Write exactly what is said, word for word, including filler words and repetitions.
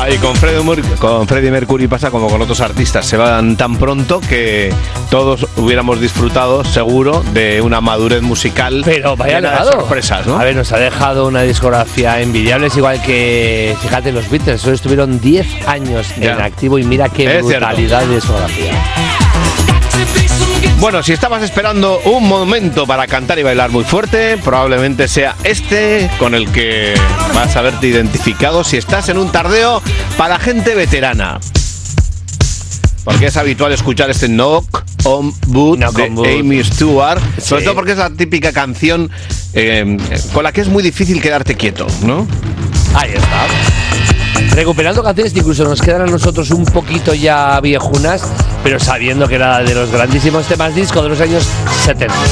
Ah, y con Freddie, Mercury, con Freddie Mercury pasa como con otros artistas, se van tan pronto que todos hubiéramos disfrutado seguro de una madurez musical. Pero vaya llena de legado. sorpresas, ¿no? A ver, nos ha dejado una discografía envidiable, es igual que, fíjate, los Beatles, solo estuvieron diez años Ya. en activo y mira qué Es brutalidad de discografía. Bueno, si estabas esperando un momento para cantar y bailar muy fuerte, probablemente sea este con el que vas a verte identificado si estás en un tardeo para gente veterana. Porque es habitual escuchar este Knock on Wood Knock de on Wood. Amy Stewart, sobre Sí. todo porque es la típica canción eh, con la que es muy difícil quedarte quieto, ¿no? Ahí está. Recuperando canciones que incluso nos quedan a nosotros un poquito ya viejunas, pero sabiendo que era de los grandísimos temas disco de los años setenta.